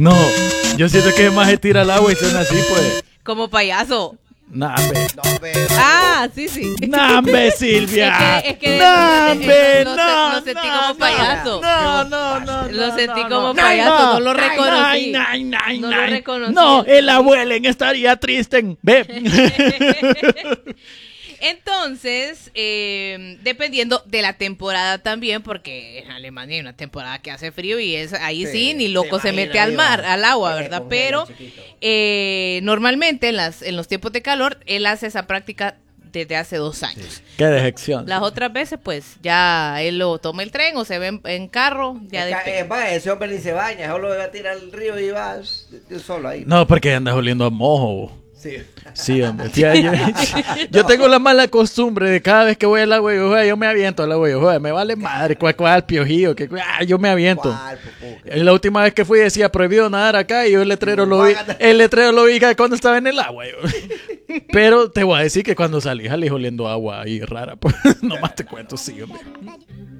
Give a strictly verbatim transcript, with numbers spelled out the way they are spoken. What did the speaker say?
No, yo siento que más se tira al agua y suena así, pues. Como payaso. Nambe. Ah, sí, sí. Nambe, Silvia. Es que, es que Nambe, lo, no, lo sentí no, como no, payaso. No, no, no. Lo no, sentí no, como no. payaso, no lo Nay, reconocí. nay, nay, No nay. lo reconocí. No, el abuelen estaría triste. Ve. Entonces, eh, dependiendo de la temporada también, porque en Alemania hay una temporada que hace frío y es ahí sí, Sí, ni loco te se mete imaginas, al mar, iba. al agua, Se ¿verdad? congela, Pero chiquito. eh, normalmente en, las, en los tiempos de calor, él hace esa práctica desde hace dos años. Qué dejección. Las otras veces, pues, ya él lo toma el tren o se ve en, en carro, ya Es que, depende. eh, va, ese hombre ni se baña, solo va a tirar al río y va eh, solo ahí. No, porque andas oliendo a mojo. Sí. Sí, hombre. Fíjate, yo, yo tengo la mala costumbre de cada vez que voy al agua, yo, joder, yo me aviento al agua, yo, joder, me vale madre, cuál, cuál, el piojillo, que ah, yo me aviento. ¿Cuál, pupuca? La última vez que fui decía prohibido nadar acá y yo el letrero lo vi, el letrero lo vi cuando estaba en el agua. Yo. Pero te voy a decir que cuando salí salí oliendo agua ahí rara, pues nomás te cuento, sí, hombre.